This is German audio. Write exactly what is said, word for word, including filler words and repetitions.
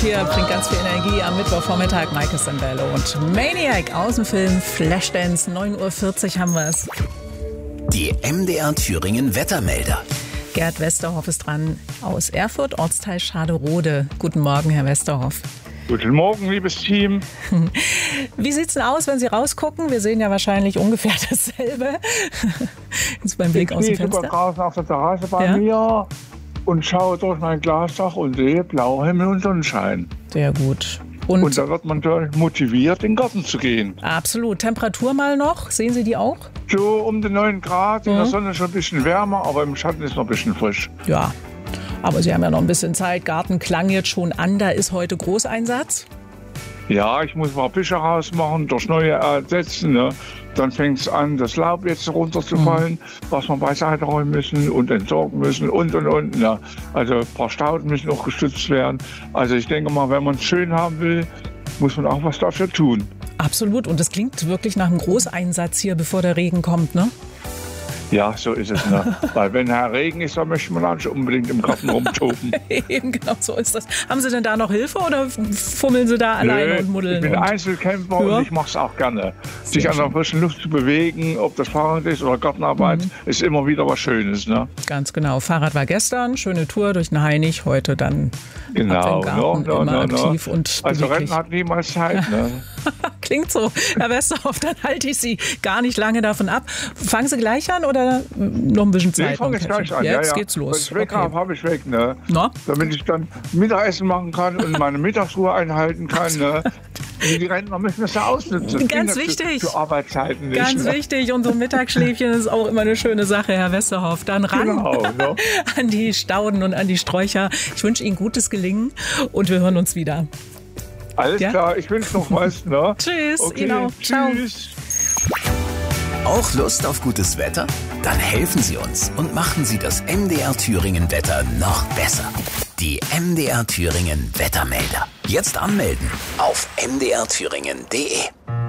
Hier bringt ganz viel Energie am Mittwochvormittag. Maike Sembello und Maniac aus dem Film Flashdance. neun Uhr vierzig haben wir es. Die M D R Thüringen Wettermelder. Gerd Westerhoff ist dran aus Erfurt, Ortsteil Schaderode. Guten Morgen, Herr Westerhoff. Guten Morgen, liebes Team. Wie sieht's denn aus, wenn Sie rausgucken? Wir sehen ja wahrscheinlich ungefähr dasselbe. Jetzt beim Blick aus dem Fenster. Ich stehe draußen auf der Terrasse bei Ja? mir und schaue durch mein Glasdach und sehe blauer Himmel und Sonnenschein. Sehr gut. Und, Und da wird man dann motiviert, in den Garten zu gehen. absolut. Temperatur mal noch? Sehen Sie die auch? So um die neun Grad, in Mhm. der Sonne schon ein bisschen wärmer, aber im Schatten ist noch ein bisschen frisch. Ja. Aber Sie haben ja noch ein bisschen Zeit. Garten klang jetzt schon an. Da ist heute Großeinsatz. Ja, ich muss mal Büsche rausmachen, durch neue ersetzen. Ne? Dann fängt es an, das Laub jetzt runterzufallen, Mhm. was wir beiseite räumen müssen und entsorgen müssen und und und. Ne? Also ein paar Stauden müssen auch gestützt werden. Also ich denke mal, wenn man es schön haben will, muss man auch was dafür tun. Absolut. Und das klingt wirklich nach einem Großeinsatz hier, bevor der Regen kommt, ne? Ja, so ist es. Ne? Weil wenn Herr Regen ist, dann möchte man auch nicht unbedingt im Garten rumtoben. Eben, genau so ist das. Haben Sie denn da noch Hilfe oder fummeln Sie da alleine Nö, und muddeln? Ich bin und Einzelkämpfer Ja. und ich mache es auch gerne. Sich Sehr an der schön. frischen Luft zu bewegen, ob das Fahrrad ist oder Gartenarbeit, Mhm. ist immer wieder was Schönes. Ne? Ganz genau. Fahrrad war gestern, schöne Tour durch den Hainich, heute dann Genau. ab den Garten, no, no, immer no, no. aktiv und Also beweglich. Rentner hat niemals Zeit. Ne? Klingt so. Herr Westerhoff, dann halte ich Sie gar nicht lange davon ab. Fangen Sie gleich an oder noch ein bisschen Nee, Zeit? ich fange noch, jetzt gleich Käffchen? an. Jetzt ja, ja. geht's los. Wenn ich weg Okay. habe, habe ich weg. Ne? Na? Damit ich dann Mittagessen machen kann und meine Mittagsruhe einhalten kann. Ne? Die Rentner müssen das ja ausnutzen. Das Ganz gilt wichtig. Für, für Arbeitszeiten nicht. Ganz ne? wichtig, und so ein Mittagsschläfchen ist auch immer eine schöne Sache, Herr Westerhoff. Dann ran Genau, ne? an die Stauden und an die Sträucher. Ich wünsche Ihnen gutes Gelingen und wir hören uns wieder. Alles Ja? klar, ich wünsche noch was. Ne? Tschüss, Okay, Ihnen auch. Ciao. Tschüss. Auch Lust auf gutes Wetter? Dann helfen Sie uns und machen Sie das M D R Thüringen Wetter noch besser. Die M D R Thüringen Wettermelder. Jetzt anmelden auf m d r thüringen punkt d e.